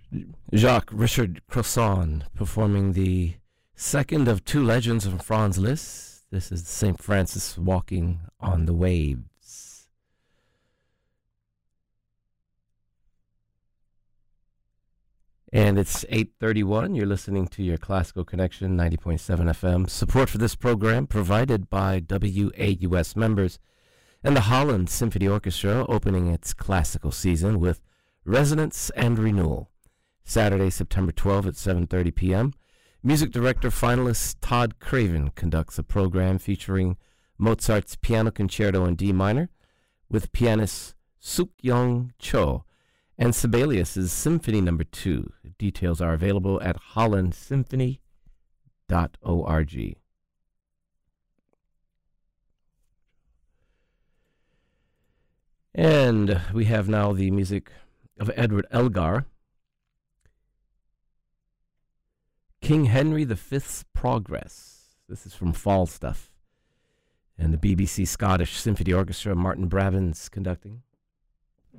Jacques Richard Crosson performing the second of two legends from Franz Liszt. This is St. Francis Walking on the Waves. And it's 8:31. You're listening to your Classical Connection 90.7 FM. Support for this program provided by WAUS members and the Holland Symphony Orchestra, opening its classical season with Resonance and Renewal. Saturday, September 12th at 7:30 p.m. Music director finalist Todd Craven conducts a program featuring Mozart's Piano Concerto in D minor with pianist Suk-Young Cho and Sibelius' Symphony No. 2. Details are available at hollandsymphony.org. And we have now the music of Edward Elgar. King Henry V's Progress. This is from Falstaff. And the BBC Scottish Symphony Orchestra, Martin Bravin's conducting.